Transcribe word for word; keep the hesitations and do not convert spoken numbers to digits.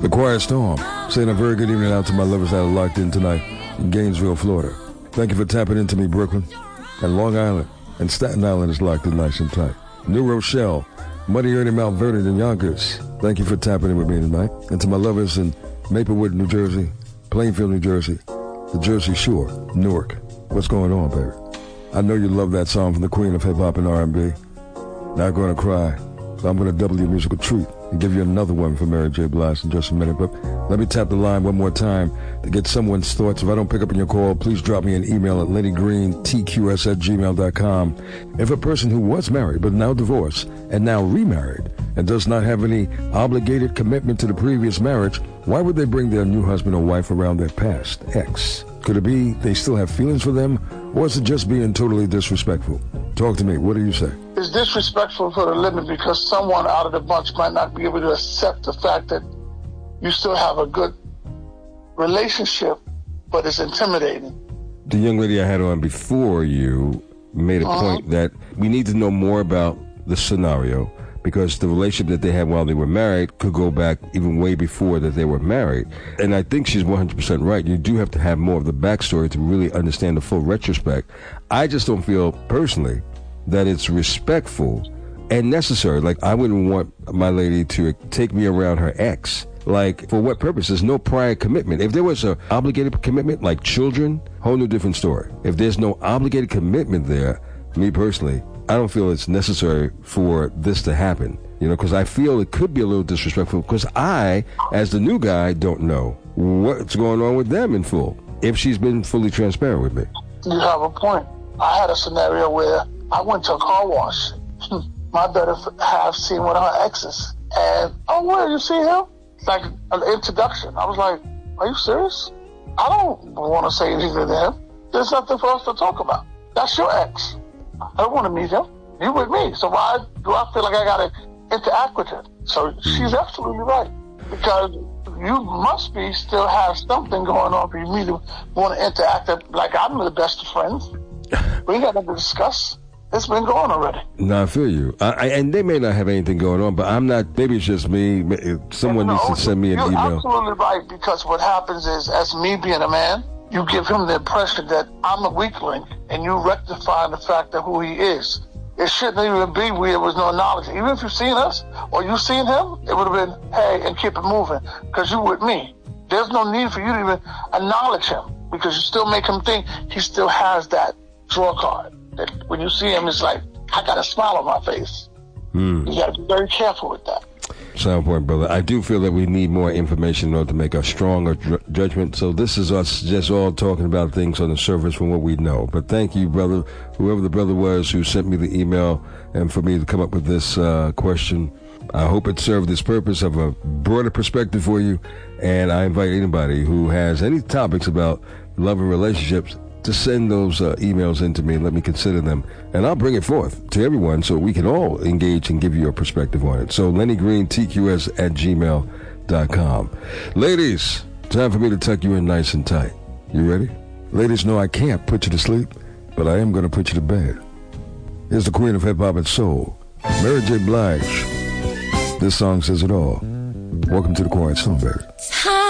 The Quiet Storm, saying a very good evening out to my lovers that are locked in tonight in Gainesville, Florida. Thank you for tapping into me, Brooklyn. And Long Island and Staten Island is locked in nice and tight. New Rochelle, Muddy Ernie, Mount Vernon, and Yonkers. Thank you for tapping in with me tonight. And to my lovers in Maplewood, New Jersey, Plainfield, New Jersey, the Jersey Shore, Newark. What's going on, baby? I know you love that song from the Queen of Hip Hop and R and B. Not Gonna Cry. So I'm going to double your musical treat and give you another one for Mary J. Blige in just a minute. But let me tap the line one more time to get someone's thoughts. If I don't pick up on your call, please drop me an email at lenny green t q s at gmail dot com. If a person who was married but now divorced and now remarried and does not have any obligated commitment to the previous marriage, why would they bring their new husband or wife around their past ex? Could it be they still have feelings for them, or is it just being totally disrespectful? Talk to me. What do you say? It's disrespectful for the limit because someone out of the bunch might not be able to accept the fact that you still have a good relationship, but it's intimidating. The young lady I had on before you made a uh-huh. point that we need to know more about the scenario, because the relationship that they had while they were married could go back even way before that they were married. And I think she's one hundred percent right. You do have to have more of the backstory to really understand the full retrospect. I just don't feel, personally, that it's respectful and necessary. Like, I wouldn't want my lady to take me around her ex. Like, for what purpose? There's no prior commitment. If there was an obligated commitment, like children, whole new different story. If there's no obligated commitment there, me personally, I don't feel it's necessary for this to happen, you know, because I feel it could be a little disrespectful because I, as the new guy, don't know what's going on with them in full, if she's been fully transparent with me. You have a point. I had a scenario where I went to a car wash. My better half seen one of her exes. And, oh, where, you see him? It's like an introduction. I was like, are you serious? I don't want to say anything to him. There's nothing for us to talk about. That's your ex. I don't want to meet him. You with me. So why do I feel like I got to interact with him? So she's absolutely right. Because you must be still have something going on for me to want to interact like I'm the best of friends. We ain't got nothing to discuss. It's been going already. No, I feel you. I, I, and they may not have anything going on, but I'm not, maybe it's just me. Someone no, needs to send me an you're email. You're absolutely right, because what happens is, as me being a man, you give him the impression that I'm a weak link, and you rectify the fact of who he is. It shouldn't even be where there was no knowledge. Even if you've seen us, or you've seen him, it would have been, hey, and keep it moving, because you with me. There's no need for you to even acknowledge him, because you still make him think he still has that draw card. That when you see him, it's like, I got a smile on my face. Hmm. You got to be very careful with that. Sound point, brother. I do feel that we need more information in order to make a stronger dr- judgment. So this is us just all talking about things on the surface from what we know. But thank you, brother, whoever the brother was who sent me the email and for me to come up with this uh, question. I hope it served its purpose of a broader perspective for you. And I invite anybody who has any topics about love and relationships to send those uh, emails in to me and let me consider them. And I'll bring it forth to everyone so we can all engage and give you a perspective on it. So Lenny Green, T Q S at gmail dot com. Ladies, time for me to tuck you in nice and tight. You ready? Ladies, no, I can't put you to sleep, but I am going to put you to bed. Here's the Queen of Hip Hop and Soul, Mary J. Blige. This song says it all. Welcome to the Quiet Storm, baby.